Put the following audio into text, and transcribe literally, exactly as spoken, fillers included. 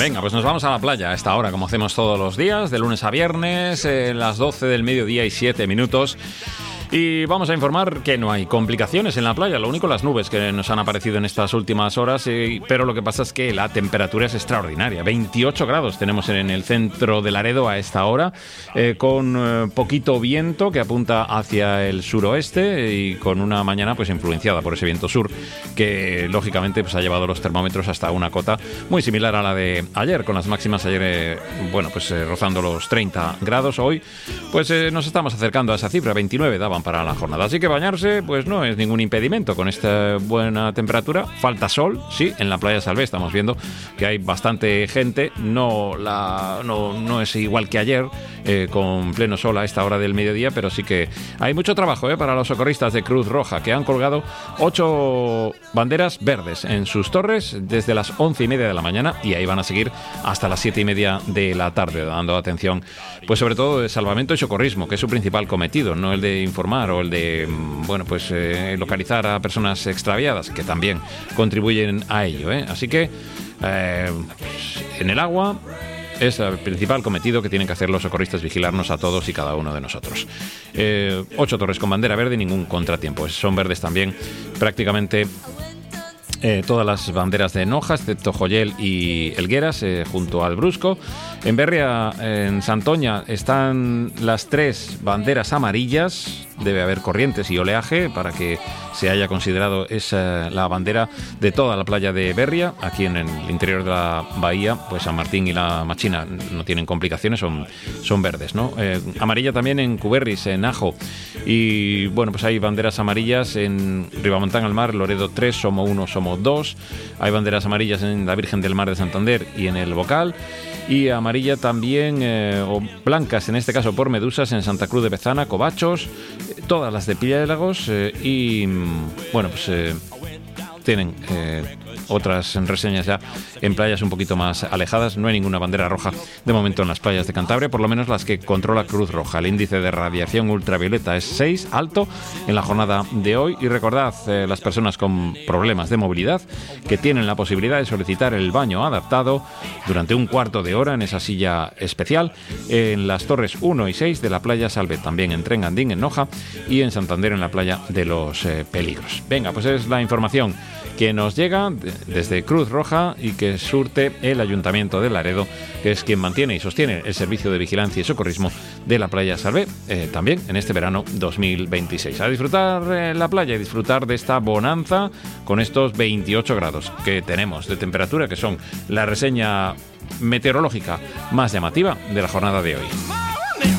Venga, pues nos vamos a la playa a esta hora, como hacemos todos los días, de lunes a viernes, eh, las doce del mediodía y siete minutos. Y vamos a informar que no hay complicaciones en la playa, lo único las nubes que nos han aparecido en estas últimas horas, eh, pero lo que pasa es que la temperatura es extraordinaria. veintiocho grados tenemos en el centro de Laredo a esta hora, eh, con eh, poquito viento que apunta hacia el suroeste y con una mañana pues influenciada por ese viento sur que lógicamente pues ha llevado los termómetros hasta una cota muy similar a la de ayer, con las máximas ayer, eh, bueno, pues eh, rozando los treinta grados. Hoy pues eh, nos estamos acercando a esa cifra, veintinueve daban para la jornada. Así que bañarse pues no es ningún impedimento con esta buena temperatura. Falta sol, sí, en la playa Salvé estamos viendo que hay bastante gente. No, la, no, no es igual que ayer, eh, con pleno sol a esta hora del mediodía, pero sí que hay mucho trabajo eh, para los socorristas de Cruz Roja, que han colgado ocho banderas verdes en sus torres desde las once y media de la mañana y ahí van a seguir hasta las siete y media de la tarde, dando atención pues sobre todo de salvamento y socorrismo, que es su principal cometido, no el de informar o el de, bueno, pues eh, localizar a personas extraviadas, que también contribuyen a ello, ¿eh? Así que eh, en el agua es el principal cometido que tienen que hacer los socorristas, vigilarnos a todos y cada uno de nosotros. Eh, ocho torres con bandera verde y ningún contratiempo. Son verdes también prácticamente Eh, todas las banderas de Noja, excepto Joyel y Elgueras, eh, junto al Brusco. En Berria, en Santoña, están las tres banderas amarillas. Debe haber corrientes y oleaje para que se haya considerado esa la bandera de toda la playa de Berria. Aquí en el interior de la bahía, pues San Martín y la Machina no tienen complicaciones, son, son verdes, ¿no? Eh, amarilla también en Cuberris, en Ajo. Y bueno, pues hay banderas amarillas en Ribamontán al Mar, Loredo tres, Somo uno, Somo dos. Hay banderas amarillas en la Virgen del Mar de Santander y en el Bocal. Y amarilla también, eh, o blancas en este caso por Medusas, en Santa Cruz de Bezana, Covachos, eh, todas las de Piélagos eh, y bueno, pues eh, tienen eh, otras reseñas ya en playas un poquito más alejadas. No hay ninguna bandera roja de momento en las playas de Cantabria, por lo menos las que controla Cruz Roja. El índice de radiación ultravioleta es seis, alto en la jornada de hoy. Y recordad, eh, las personas con problemas de movilidad que tienen la posibilidad de solicitar el baño adaptado durante un cuarto de hora en esa silla especial en las torres uno y seis de la playa Salvé, también en Trengandín, en Noja, y en Santander en la playa de los eh, Peligros. Venga, pues es la información que nos llega de, desde Cruz Roja y que surte el Ayuntamiento de Laredo, que es quien mantiene y sostiene el servicio de vigilancia y socorrismo de la playa Salvé, eh, también en este verano dos mil veintiséis. A disfrutar eh, la playa y disfrutar de esta bonanza con estos veintiocho grados que tenemos de temperatura, que son la reseña meteorológica más llamativa de la jornada de hoy.